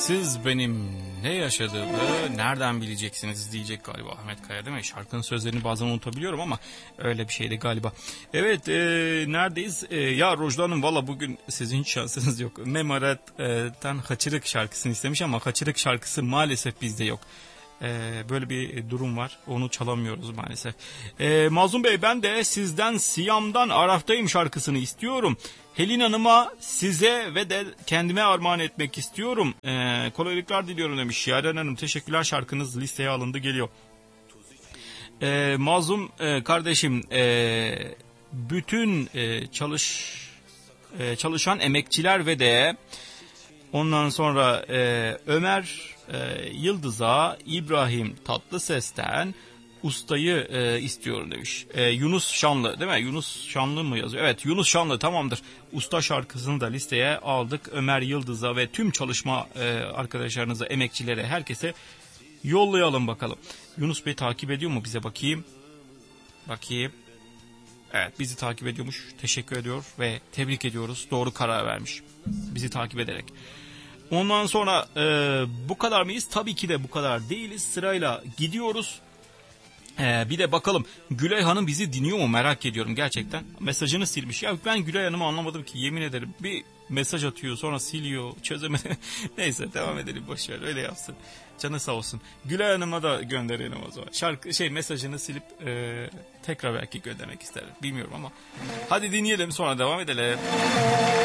siz benim ne yaşadığımı nereden bileceksiniz diyecek galiba Ahmet Kaya, değil mi? Şarkının sözlerini bazen unutabiliyorum ama öyle bir şeydi galiba. Evet, neredeyiz? Ya Rojda Hanım, valla bugün sizin hiç şansınız yok. Memaret'ten Haçırık şarkısını istemiş ama Haçırık şarkısı maalesef bizde yok. Böyle bir durum var. Onu çalamıyoruz maalesef. Mazlum Bey, ben de sizden Siyam'dan Araf'tayım şarkısını istiyorum. Helin Hanım'a, size ve de kendime armağan etmek istiyorum. Kolaylıklar diliyorum demiş. Yaren Hanım, teşekkürler, şarkınız listeye alındı, geliyor. Mazlum kardeşim, bütün çalışan emekçiler ve de ondan sonra Ömer Yıldız'a İbrahim Tatlıses'ten ustayı istiyorum demiş. Yunus Şanlı, değil mi? Yunus Şanlı mı yazıyor? Evet, Yunus Şanlı, tamamdır. Usta şarkısını da listeye aldık. Ömer Yıldız'a ve tüm çalışma arkadaşlarınıza, emekçilere, herkese yollayalım bakalım. Yunus Bey takip ediyor mu bize, bakayım. Bakayım. Evet, bizi takip ediyormuş. Teşekkür ediyor ve tebrik ediyoruz. Doğru karar vermiş bizi takip ederek. Ondan sonra bu kadar mıyız? Tabii ki de bu kadar değiliz. Sırayla gidiyoruz. Bir de bakalım Gülay Hanım bizi dinliyor mu, merak ediyorum gerçekten. Mesajını silmiş. Ya ben Gülay Hanım'ı anlamadım ki, yemin ederim. Bir mesaj atıyor, sonra siliyor, çözemedim. Neyse, devam edelim, boşver, öyle yapsın. Canı sağ olsun. Gülay Hanım'a da gönderelim o zaman. Mesajını silip tekrar belki göndermek ister. Bilmiyorum ama. Hadi dinleyelim, sonra devam edelim.